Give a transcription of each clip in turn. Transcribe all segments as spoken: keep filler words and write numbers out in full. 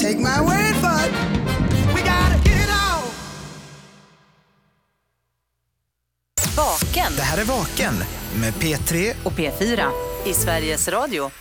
take my word for it. We gotta get it on. Vaken. Det här är Vaken med P tre och P fyra i Sveriges Radio.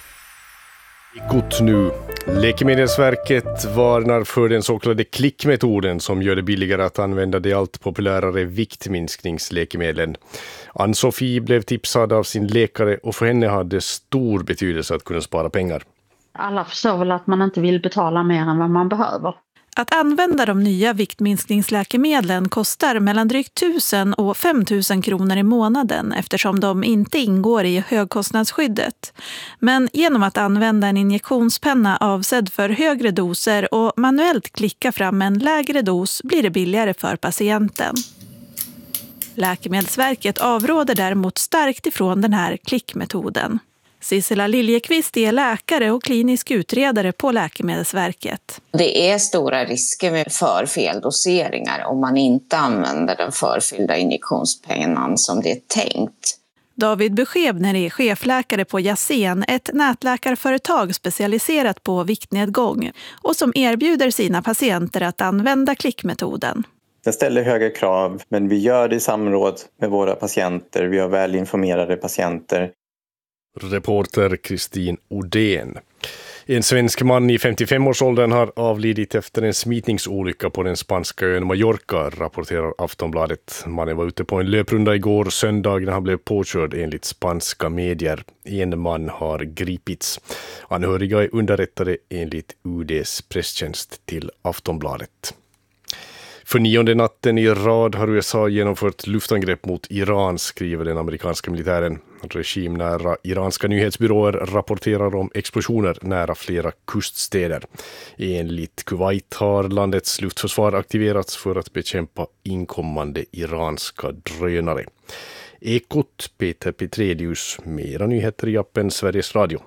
Gott nu. Läkemedelsverket varnar för den så kallade klickmetoden som gör det billigare att använda de allt populärare viktminskningsläkemedlen. Ann-Sofie blev tipsad av sin läkare och för henne hade stor betydelse att kunna spara pengar. Alla förstår väl att man inte vill betala mer än vad man behöver. Att använda de nya viktminskningsläkemedlen kostar mellan drygt tusen och femtusen kronor i månaden eftersom de inte ingår i högkostnadsskyddet. Men genom att använda en injektionspenna avsedd för högre doser och manuellt klicka fram en lägre dos blir det billigare för patienten. Läkemedelsverket avråder däremot starkt ifrån den här klickmetoden. Sissela Liljekvist är läkare och klinisk utredare på Läkemedelsverket. Det är stora risker med för feldoseringar om man inte använder den förfyllda injektionspennan som det är tänkt. David Beskebner är chefläkare på Jasen, ett nätläkarföretag specialiserat på viktnedgång och som erbjuder sina patienter att använda klickmetoden. Den ställer höga krav, men vi gör det i samråd med våra patienter. Vi har väl informerade patienter. Reporter Kristin Odén. En svensk man i femtiofem-årsåldern har avlidit efter en smitningsolycka på den spanska ön Mallorca, rapporterar Aftonbladet. Mannen var ute på en löprunda igår söndag när han blev påkörd enligt spanska medier. En man har gripits. Anhöriga är underrättade enligt U D:s presstjänst till Aftonbladet. För nionde natten i rad har U S A genomfört luftangrepp mot Iran, skriver den amerikanska militären. Regimnära iranska nyhetsbyråer rapporterar om explosioner nära flera kuststäder. Enligt Kuwait har landets luftförsvar aktiverats för att bekämpa inkommande iranska drönare. Ekot, Peter Petrelius, mera nyheter i appen Sveriges Radio.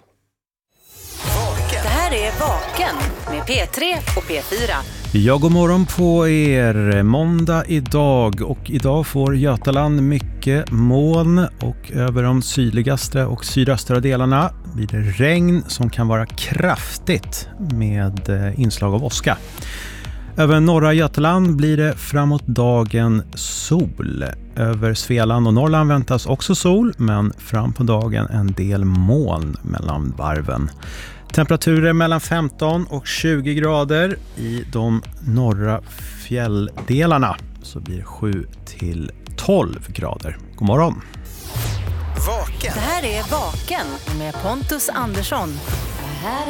Det här är Vaken med P tre och P fyra. Ja, god morgon på er. Måndag idag och idag får Götaland mycket moln och över de sydligaste och sydöstra delarna blir det regn som kan vara kraftigt med inslag av åska. Över norra Götaland blir det framåt dagen sol. Över Svealand och Norrland väntas också sol, men fram på dagen en del moln mellan varven. Temperaturer mellan femton och tjugo grader. I de norra fjälldelarna så blir det sju till tolv grader. God morgon! Vaken. Det här är Vaken med Pontus Andersson. Här